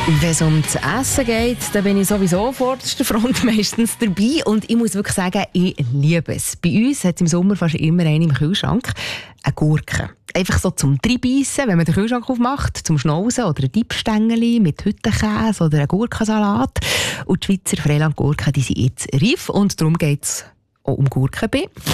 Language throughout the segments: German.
Wenn es um das Essen geht, dann bin ich sowieso vor der Front meistens dabei. Und ich muss wirklich sagen, ich liebe es. Bei uns hat es im Sommer fast immer einen im Kühlschrank. Eine Gurke. Einfach so zum Reinbeissen, wenn man den Kühlschrank aufmacht, zum Schnauzen oder ein Diebstängeli mit Hüttenkäse oder einen Gurkensalat. Und die Schweizer Freilandgurken, die sind jetzt reif und darum geht es auch um Gurken.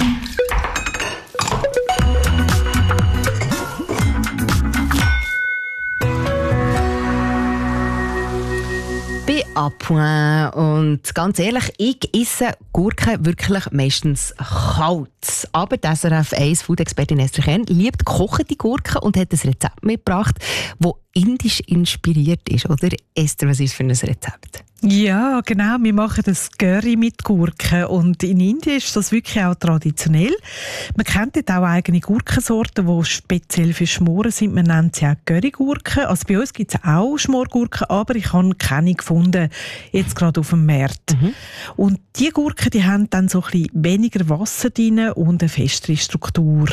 Bei Appoint. Und ganz ehrlich, ich esse Gurken wirklich meistens kalt. Aber die SRF 1 Food-Expertin Esther Kern liebt gekochte Gurken und hat ein Rezept mitgebracht, das indisch inspiriert ist. Oder Esther, was ist für ein Rezept? Ja, genau. Wir machen das Curry mit Gurken. Und in Indien ist das wirklich auch traditionell. Man kennt dort auch eigene Gurkensorten, die speziell für Schmoren sind. Man nennt sie auch Currygurken. Also bei uns gibt es auch Schmorgurken, aber ich habe keine gefunden, jetzt gerade auf dem Markt. Und die Gurken, die haben dann so ein bisschen weniger Wasser drin und eine festere Struktur.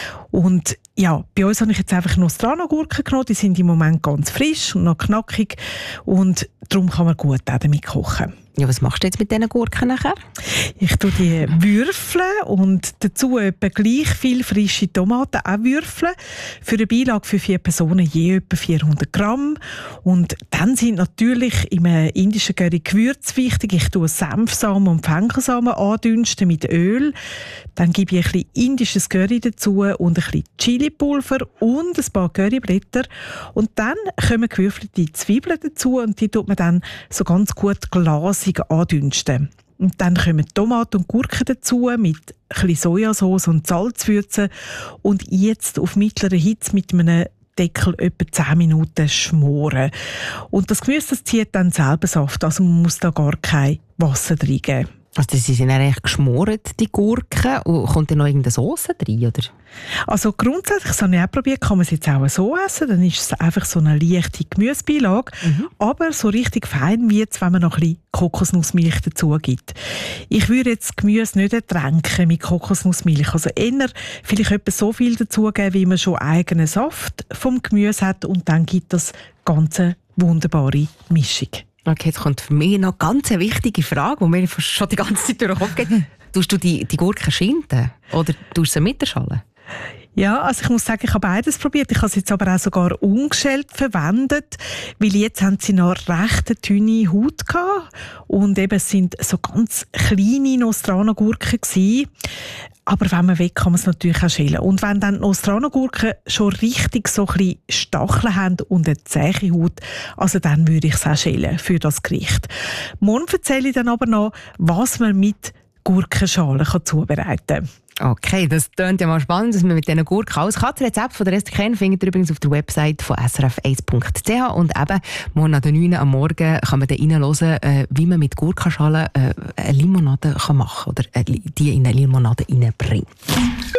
Und ja, bei uns habe ich jetzt einfach Nostrano-Gurken genommen. Die sind im Moment ganz frisch und noch knackig. Und darum kann man gut auch damit kochen. Ja, was machst du jetzt mit diesen Gurken nachher? Ich tue die würfeln und dazu etwa gleich viel frische Tomaten auch würfeln. Für eine Beilage für 4 Personen je etwa 400 Gramm. Und dann sind natürlich im indischen Curry Gewürze wichtig. Ich tue Senfsamen und Fenchelsamen andünsten mit Öl. Dann gebe ich ein bisschen indisches Curry dazu und ein bisschen Chilipulver und ein paar Curryblätter. Und dann kommen gewürfelte Zwiebeln dazu und die tut man dann so ganz gut glasig andünsten. Und dann kommen Tomaten und Gurken dazu mit ein bisschen Sojasauce und Salzwürzen und jetzt auf mittlerer Hitze mit einem Deckel etwa 10 Minuten schmoren. Und das Gemüse das zieht dann selber Saft, also man muss da gar kein Wasser reingeben. Also sie sind eigentlich geschmort, die Gurken. Und kommt da noch irgendeine Sauce rein, oder? Also grundsätzlich, das habe ich auch probiert, kann man es jetzt auch so essen. Dann ist es einfach so eine leichte Gemüsebeilage. Aber so richtig fein wird es, wenn man noch ein bisschen Kokosnussmilch dazu gibt. Ich würde jetzt Gemüse nicht ertränken mit Kokosnussmilch. Also eher vielleicht etwas so viel dazugeben, wie man schon eigenen Saft vom Gemüse hat. Und dann gibt das ganze wunderbare Mischung. Okay, jetzt kommt für mich noch eine ganz wichtige Frage, die mir schon die ganze Zeit durch den Kopf geht. Tust du die Gurken schinden oder tust du sie mit der Schale? Ja, also ich muss sagen, ich habe beides probiert. Ich habe sie jetzt aber auch sogar ungeschält verwendet, weil jetzt haben sie noch recht eine dünne Haut gehabt. Und eben, es sind so ganz kleine Nostrano-Gurken gewesen. Aber wenn man will, kann man es natürlich auch schälen. Und wenn dann die Nostrano-Gurken schon richtig so ein bisschen Stacheln haben und eine zähe Haut, also dann würde ich es auch schälen für das Gericht. Morgen erzähle ich dann aber noch, was man mit Gurkenschalen zubereiten kann. Okay, das klingt ja mal spannend, dass man mit diesen Gurken alles kann. Das Rezept von der Esther Kern findet ihr übrigens auf der Website von srf1.ch. Und eben, morgen an den 9 Uhr am Morgen kann man da reinhören, wie man mit Gurkenschalen eine Limonade machen kann oder die in eine Limonade reinbringt.